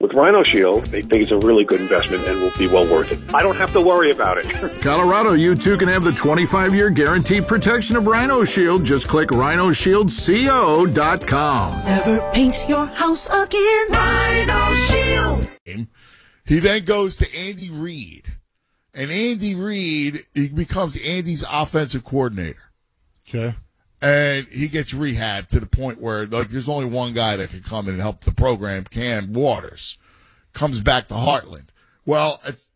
With Rhino Shield, they think it's a really good investment and will be well worth it. I don't have to worry about it. Colorado, you too can have the 25-year guaranteed protection of Rhino Shield. Just click rhinoshieldco.com. Never paint your house again. Rhino Shield. He then goes to Andy Reid. And Andy Reid, he becomes Andy's offensive coordinator. Okay. And he gets rehabbed to the point where, like, there's only one guy that can come in and help the program, Cam Waters. Comes back to Heartland. Well,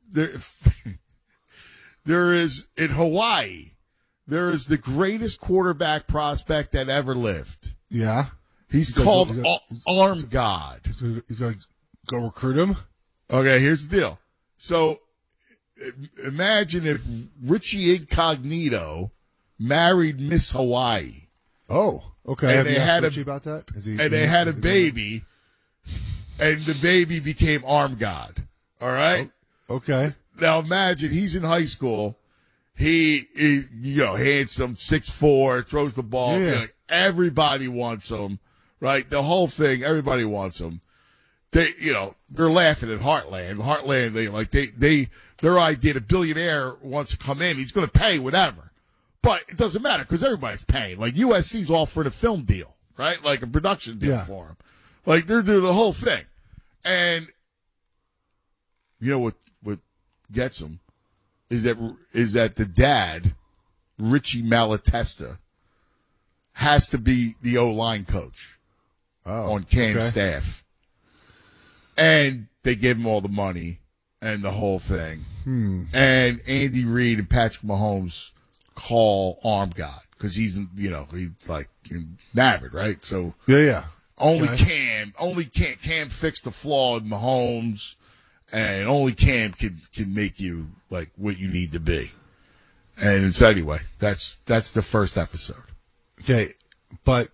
there is, in Hawaii, there is the greatest quarterback prospect that ever lived. Yeah. He's called Arm God. He's going to go recruit him? Okay, here's the deal. So, imagine if Richie Incognito married Miss Hawaii. Oh, okay. And they had about that? They had a baby, and the baby became Arm God. All right? Okay. Now imagine he's in high school. He is, handsome, 6'4", throws the ball. Yeah. Everybody wants him, right? The whole thing, everybody wants him. They're laughing at Heartland. Heartland, their idea, the billionaire wants to come in. He's going to pay whatever. But it doesn't matter because everybody's paying. Like, USC's offering a film deal, right? Like a production deal for him. Like, they're doing the whole thing. And you know what gets him is that the dad, Richie Malatesta, has to be the O-line coach on Cam's staff. And they give him all the money and the whole thing. And Andy Reid and Patrick Mahomes call Arm God because he's like enamored, right? So only Cam fixed the flaw in Mahomes, and only Cam can make you like what you need to be. And so anyway, that's the first episode. Okay, but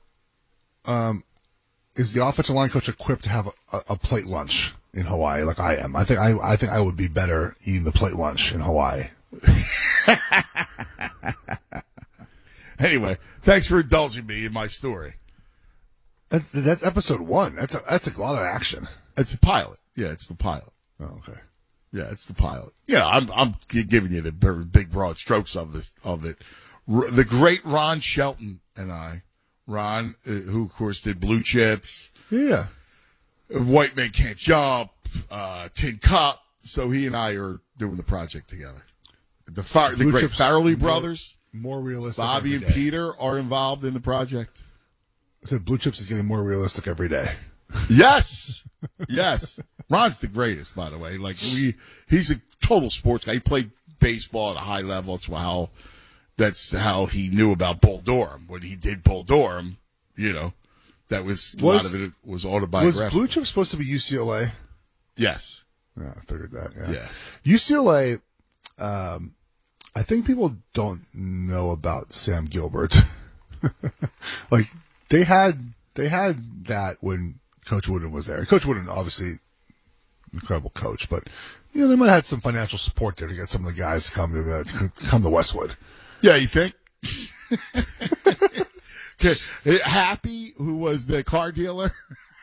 is the offensive line coach equipped to have a plate lunch in Hawaii like I am? I think I would be better eating the plate lunch in Hawaii. Anyway, thanks for indulging me in my story. That's episode 1. That's a lot of action. It's a pilot. Yeah, it's the pilot. Oh, okay. Yeah, it's the pilot. Yeah, I'm giving you the big broad strokes of it. The great Ron Shelton and I, Ron, who of course did Blue Chips. Yeah. White Men Can't Jump, Tin Cup. So he and I are doing the project together. The great Farrelly brothers, more realistic. Bobby and Peter are involved in the project. I said Blue Chips is getting more realistic every day. Yes. Ron's the greatest, by the way. Like he's a total sports guy. He played baseball at a high level. That's how he knew about Bull Durham. When he did Bull Durham, that was a lot of it was autobiographical. Was Blue Chips supposed to be UCLA? Yes. Yeah, I figured that. Yeah. UCLA. I think people don't know about Sam Gilbert. Like they had that when Coach Wooden was there. Coach Wooden, obviously, incredible coach, but they might have had some financial support there to get some of the guys to come to Westwood. Yeah, you think? Okay. Happy, who was the car dealer.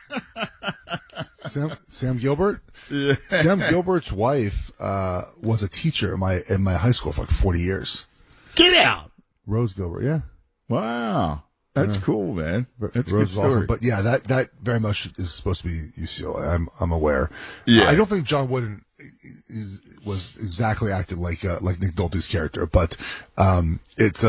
Sam Gilbert? Yeah. Sam Gilbert's wife was a teacher in my high school for like 40 years. Get out. Rose Gilbert, yeah. Wow. That's cool, man. That's Rose a good story. awesome. But yeah, that very much is supposed to be UCLA. I'm aware. Yeah. I don't think John Wooden was exactly acted like Nick Nolte's character, but it's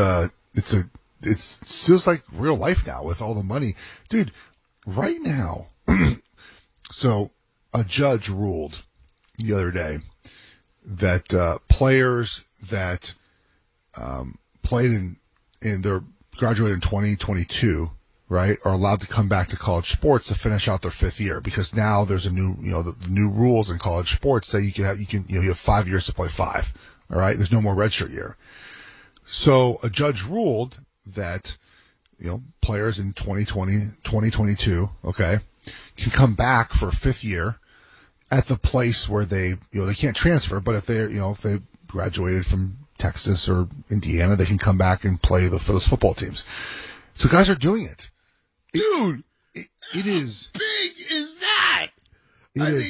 feels like real life now with all the money. Dude, right now, so a judge ruled the other day that players that played in their graduated in 2022, right, are allowed to come back to college sports to finish out their 5th year because now there's a new, the new rules in college sports say you have 5 years to play 5. All right, there's no more redshirt year. So a judge ruled that players in 2022, okay, can come back for a 5th year at the place where they can't transfer, but if they graduated from Texas or Indiana, they can come back and play for those football teams. So guys are doing it. Dude, it is. How big is that? It is.